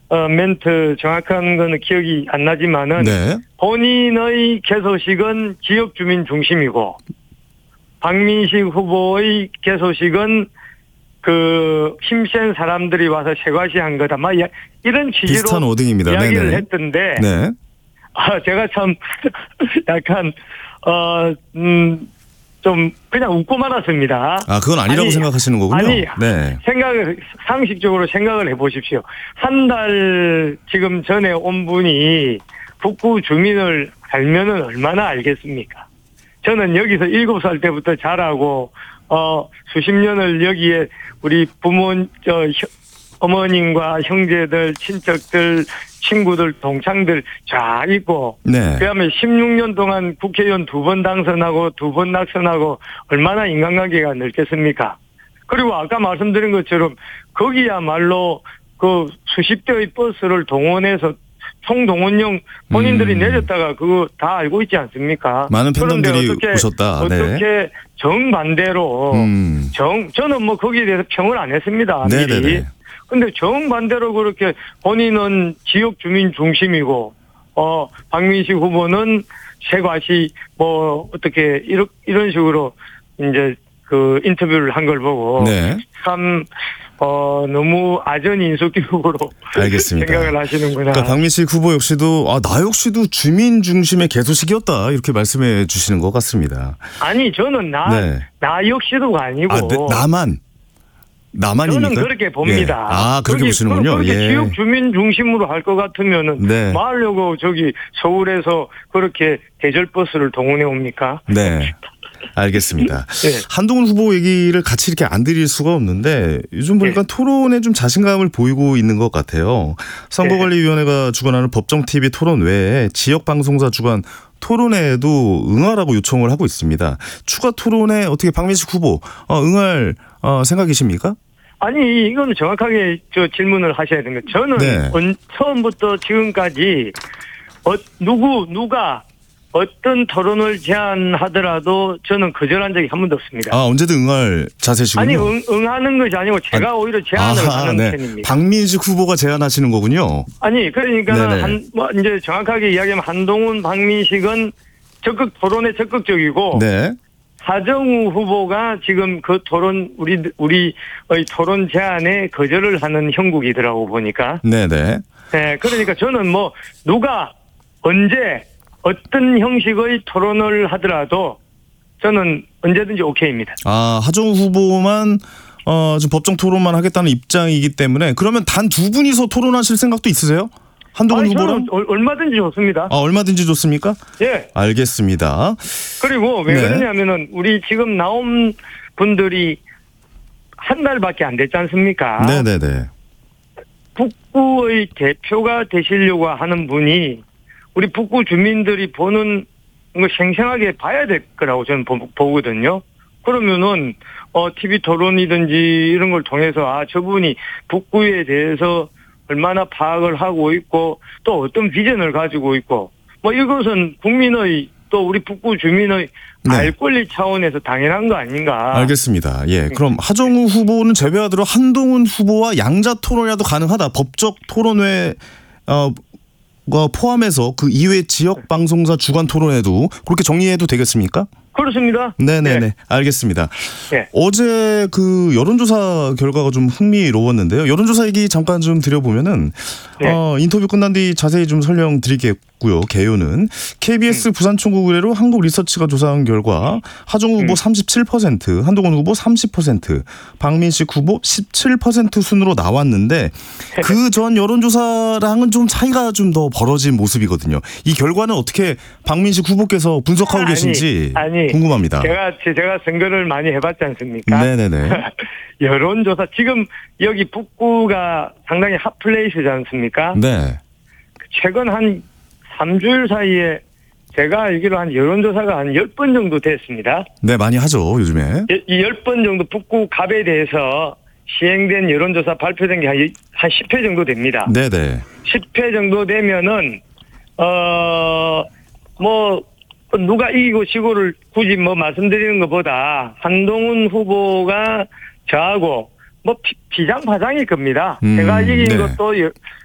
멘트 정확한 거는 기억이 안 나지만은 네. 본인의 개소식은 지역 주민 중심이고 박민식 후보의 개소식은 그 힘센 사람들이 와서 세과시한 거다. 막 이런 취지로 비슷한 워딩입니다. 이야기를 네네. 했던데 네. 제가 참 약간 좀 그냥 웃고 말았습니다. 그건 아니라고 생각하시는 거군요. 아니, 네. 상식적으로 생각을 해보십시오. 한 달 지금 전에 온 분이 북구 주민을 알면은 얼마나 알겠습니까? 저는 여기서 7살 때부터 자라고, 수십 년을 여기에 우리 어머님과 형제들, 친척들, 친구들, 동창들 쫙 있고, 네. 그다음에 16년 동안 국회의원 2번 당선하고 2번 낙선하고 얼마나 인간관계가 넓겠습니까? 그리고 아까 말씀드린 것처럼 거기야말로 그 수십 대의 버스를 동원해서 총동원령 본인들이 내렸다가 그거 다 알고 있지 않습니까? 많은 팬덤들이 오셨다. 어떻게 정반대로 저는 뭐 거기에 대해서 평을 안 했습니다. 미리. 근데 정반대로 그렇게 본인은 지역 주민 중심이고 박민식 후보는 세과시 뭐 어떻게 이런 식으로 이제 그 인터뷰를 한 걸 보고 네. 참 너무 아전인수격으로 알겠습니다. 생각을 하시는구나. 그러니까 박민식 후보 역시도 나 역시도 주민 중심의 개소식이었다 이렇게 말씀해 주시는 것 같습니다. 아니 저는 나 역시도가 아니고 나만입니까? 저는 그렇게 봅니다. 예. 그렇게 보시는군요. 그렇게 지역 주민 중심으로 할 것 같으면은 뭐 하려고 저기 서울에서 그렇게 대절버스를 동원해 옵니까? 네. 알겠습니다. 네. 한동훈 후보 얘기를 같이 이렇게 안 드릴 수가 없는데 요즘 보니까 토론에 좀 자신감을 보이고 있는 것 같아요. 선거관리위원회가 주관하는 법정-TV 토론 외에 지역방송사 주관 토론회에도 응하라고 요청을 하고 있습니다. 추가 토론에 어떻게 박민식 후보 응할 생각이십니까? 아니 이건 정확하게 질문을 하셔야 됩니다. 저는 처음부터 지금까지 누가 어떤 토론을 제안하더라도 저는 거절한 적이 한 번도 없습니다. 언제든 응할 자세시군요. 아니 응하는 것이 아니고 제가 오히려 제안을 하는 편입니다. 박민식 후보가 제안하시는 거군요. 아니 그러니까 이제 정확하게 이야기하면 한동훈, 박민식은 토론에 적극적이고 하정우 후보가 지금 그 토론 우리의 토론 제안에 거절을 하는 형국이더라고 보니까. 네네. 네, 그러니까 저는 뭐 누가 언제 어떤 형식의 토론을 하더라도 저는 언제든지 오케이입니다. 하정우 후보만 좀 법정 토론만 하겠다는 입장이기 때문에 그러면 단 두 분이서 토론하실 생각도 있으세요? 한동훈 후보랑? 얼마든지 좋습니다. 얼마든지 좋습니까? 예. 알겠습니다. 그리고 왜 그러냐면은 우리 지금 나온 분들이 한 달밖에 안 됐지 않습니까? 네네네. 북구의 대표가 되시려고 하는 분이 우리 북구 주민들이 보는 거 생생하게 봐야 될 거라고 저는 보거든요. 그러면은 TV 토론이든지 이런 걸 통해서 저분이 북구에 대해서 얼마나 파악을 하고 있고 또 어떤 비전을 가지고 있고 뭐 이것은 국민의 또 우리 북구 주민의 알 권리 차원에서 당연한 거 아닌가. 알겠습니다. 그럼 하정우 후보는 제외하더라도 한동훈 후보와 양자 토론이라도 가능하다. 법적 토론회 포함해서 그 이외 지역 방송사 주간 토론회도 그렇게 정리해도 되겠습니까? 그렇습니다. 네네네. 알겠습니다. 어제 그 여론조사 결과가 좀 흥미로웠는데요. 여론조사 얘기 잠깐 좀 드려보면은 인터뷰 끝난 뒤 자세히 좀 설명드리겠고요. 개요는 KBS 부산총국 의뢰로 한국리서치가 조사한 결과 하정우 후보 37%, 한동훈 후보 30%, 박민식 후보 17% 순으로 나왔는데 그 전 여론조사랑은 좀 차이가 좀 더 벌어진 모습이거든요. 이 결과는 어떻게 박민식 후보께서 분석하고 계신지 궁금합니다. 제가 선거를 많이 해봤지 않습니까? 네네네. 여론조사 지금 여기 북구가 상당히 핫플레이스지 않습니까? 네. 최근 한 3주일 사이에 제가 알기로 한 여론조사가 한 10번 정도 됐습니다. 네, 많이 하죠, 요즘에. 이 10번 정도 북구 갑에 대해서 시행된 여론조사 발표된 게 한 10회 정도 됩니다. 네네. 10회 정도 되면은, 누가 이기고 지고를 굳이 말씀드리는 것보다 한동훈 후보가 저하고 비장파장일 겁니다. 제가 이긴 것도